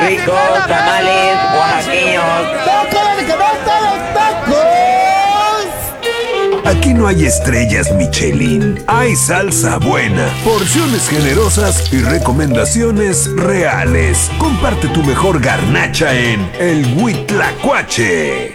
ricos tamales oaxaqueños. Aquí no hay estrellas Michelin, hay salsa buena, porciones generosas y recomendaciones reales. Comparte tu mejor garnacha en el Huitlacuache.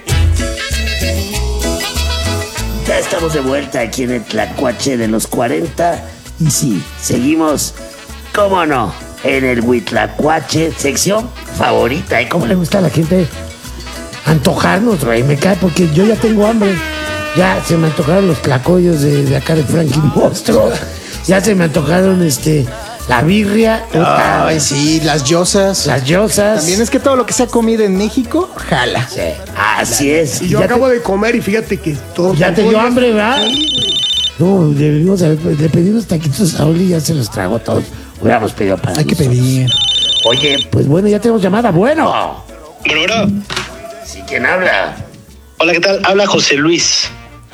Ya estamos de vuelta aquí en el Tlacuache de los 40. Y sí, seguimos, cómo no, en el Huitlacuache, sección favorita. ¿Y cómo le gusta a la gente antojarnos, güey? Me cae porque yo ya tengo hambre. Ya se me antojaron los tlacoyos de acá de Frankie Monstruo. Ya se me antojaron la birria. Ay, sí, las yosas. Las yosas. También es que todo lo que se ha comido en México, jala. Sí, así es. Y yo acabo de comer y fíjate que todo... Ya te dio hambre, ¿verdad? No, debimos le pedí unos taquitos a Oli y ya se los trago todos. Hubiéramos pedido para Hay que nosotros. pedir. Oye, pues bueno, ya tenemos llamada. Bueno. Bueno. Sí, ¿quién habla? Hola, ¿qué tal? Habla José Luis.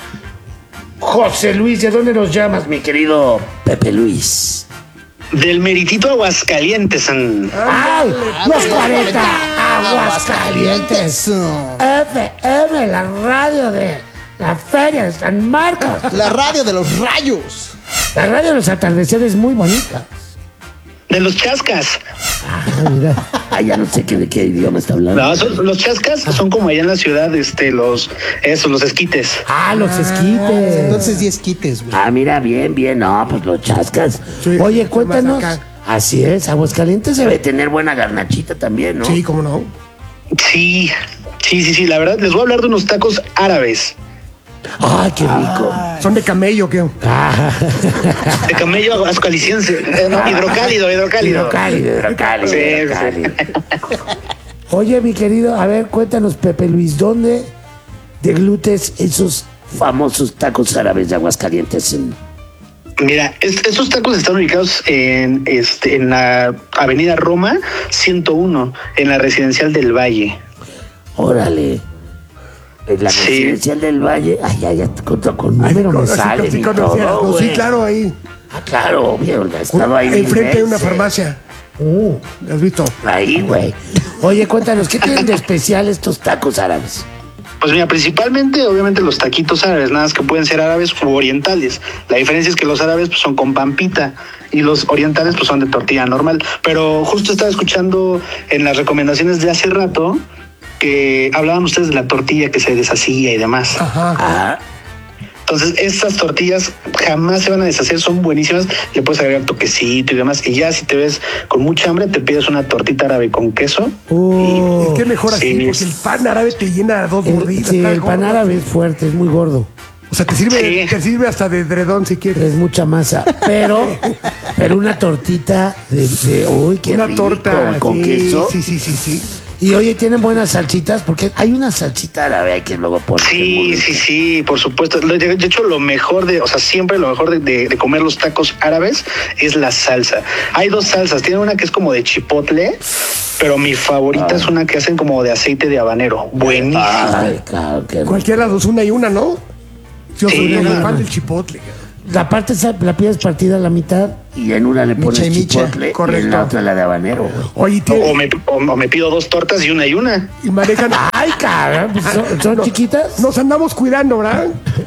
José Luis, ¿de dónde nos llamas, mi querido Pepe Luis? Del meritito Aguascalientes. ¡Ay! ¡Los 40! ¡Aguascalientes! FM, la radio de la Feria de San Marcos. La radio de los rayos. La radio de los atardeceres es muy bonita. De los chascas. Ah, mira. Ah, ya no sé de qué idioma está hablando. No, los chascas son como allá en la ciudad, los esquites. Ah, los esquites. Entonces 10 quites, güey. Ah, mira, bien. No, pues los chascas. Sí, Oye, más cuéntanos. acá. Así es, Aguascalientes debe tener buena garnachita también, ¿no? Sí, cómo no. Sí. La verdad, les voy a hablar de unos tacos árabes. Ay, qué rico. ¿Son de camello qué? Ah. De camello aguascaliense. No, hidrocálido. Hidrocálido. Sí. Oye, mi querido, a ver, cuéntanos, Pepe Luis, ¿dónde deglutes esos famosos tacos árabes de Aguascalientes? Mira, estos tacos están ubicados en la Avenida Roma 101, en la Residencial del Valle. Órale. En la Sí. Residencial del Valle. Ay, ya con número me sale. Sí, y conocía. todo, Sí, güey. claro, ahí. Ah, claro, obvio, he estado ahí. mil Enfrente de una veces. farmacia. ¿Has visto? Ahí, güey. Oye, cuéntanos, ¿qué tienen de especial estos tacos árabes? Pues mira, principalmente, obviamente, los taquitos árabes, nada más que pueden ser árabes u orientales. La diferencia es que los árabes pues, son con pampita y los orientales pues son de tortilla normal. Pero justo estaba escuchando en las recomendaciones de hace rato que hablaban ustedes de la tortilla que se deshacía y demás. Ajá. Ah, Entonces, estas tortillas jamás se van a deshacer, son buenísimas. Le puedes agregar toquecito y demás. Y ya si te ves con mucha hambre, te pides una tortita árabe con queso. Es que mejor así, Sí. porque el pan árabe te llena dos mordidas. sí, está el pan gordo. árabe es fuerte, es muy gordo. O sea, te sirve hasta de edredón si quieres. Es mucha masa. Pero una tortita de uy, qué Una rico, torta con sí, queso. Sí. Y oye, tienen buenas salchitas, porque hay una salchita árabe ahí que luego ponen. Sí, por supuesto. De hecho, siempre lo mejor de comer los tacos árabes es la salsa. Hay dos salsas. Tienen una que es como de chipotle, pero mi favorita es una que hacen como de aceite de habanero. Buenísima. Ay, claro, qué rico. Cualquiera de las dos, una y una, ¿no? Yo Sí, soy muy no, fan no. del chipotle. La parte esa la pides partida a la mitad y en una le pones Micha y micha, chipotle y correcto. en la otra la de habanero, güey. Oye, O me pido dos tortas y una. y manejan... Ay, cabrón, pues son chiquitas. Nos andamos cuidando, ¿verdad?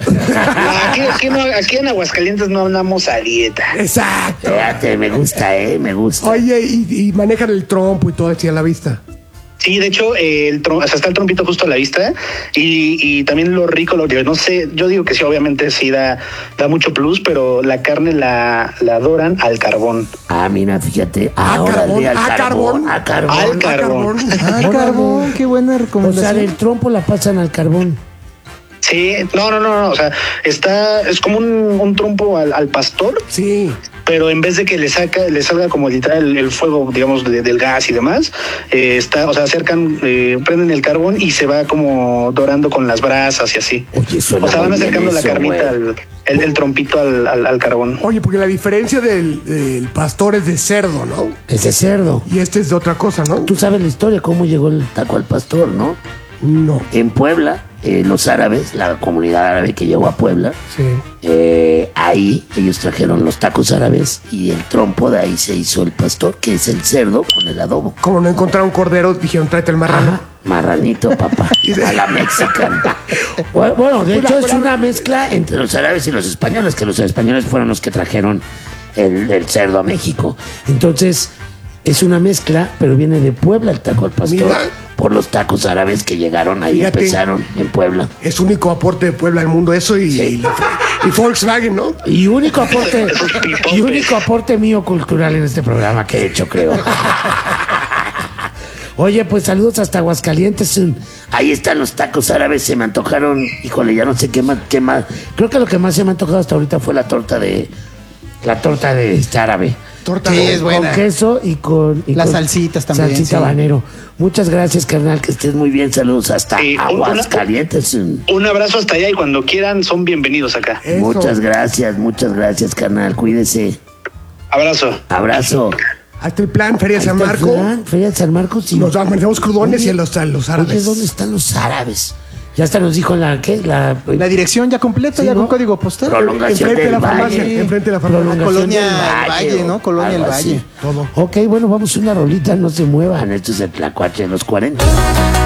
Aquí en Aguascalientes no andamos a dieta. Exacto. Fíjate, me gusta, me gusta. Oye, y manejan el trompo y todo así a la vista. Sí, de hecho, está el trompito justo a la vista y también lo rico, no sé, yo digo que sí, obviamente sí da mucho plus, pero la carne la doran al carbón. Ah, mira, fíjate. Ahora carbón, al a carbón. Al Ah, carbón. Ah, carbón, qué buena O sea, recomendación. del trompo la pasan al carbón. Sí, no, o sea, es como un trompo al pastor, Sí. pero en vez de que le salga como literal el fuego, digamos, del gas y demás, prenden el carbón y se va como dorando con las brasas y así. Oye, suena O sea, van muy bien acercando la eso, carnita, güey. el trompito al carbón. Oye, porque la diferencia del pastor es de cerdo, ¿no? Es de cerdo. Y este es de otra cosa, ¿no? Tú sabes la historia, cómo llegó el taco al pastor, ¿no? No. En Puebla, los árabes, la comunidad árabe que llegó a Puebla. Sí. Ahí ellos trajeron los tacos árabes y el trompo, de ahí se hizo el pastor, que es el cerdo con el adobo. Como no encontraron cordero, dijeron, tráete el marrano. Ajá, marranito, papá, a la mexicana. Bueno, de hecho es una mezcla entre los árabes y los españoles, que los españoles fueron los que trajeron el cerdo a México. Entonces, es una mezcla, pero viene de Puebla el taco al pastor. Mira. Por los tacos árabes que llegaron ahí, Fíjate. empezaron en Puebla. Es único aporte de Puebla al mundo eso y Volkswagen, ¿no? Y único aporte mío cultural en este programa que he hecho, creo. Oye, pues saludos hasta Aguascalientes. Ahí están los tacos árabes, se me antojaron. Híjole, ya no sé qué más. Creo que lo que más se me ha antojado hasta ahorita fue la torta de árabe. Torta Sí, de- es buena. Con queso y con... Las salsitas también, Salsita sí. habanero. Muchas gracias, carnal, que estés muy bien. Saludos hasta Sí, Aguascalientes. Un abrazo hasta allá y cuando quieran son bienvenidos acá. Eso. Muchas gracias, carnal. Cuídese. Abrazo. Abrazo. Hasta el plan, Feria de San Ahí está el Marco. plan, Feria de San Marcos. Y Nos mandamos crudones Oye, y a los Oye, árabes. ¿dónde están los árabes? Ya hasta nos dijo la La dirección ya completa, Sí, ya ¿no? con código postal. Prolongación Enfrente de del la farmacia, Valle. enfrente de la farmacia. Prolongación Colonia del El Valle, ¿no? o Colonia El algo así. Valle. Todo. Ok, bueno, vamos a una rolita, no se muevan. Esto es el Tlacuache de los 40.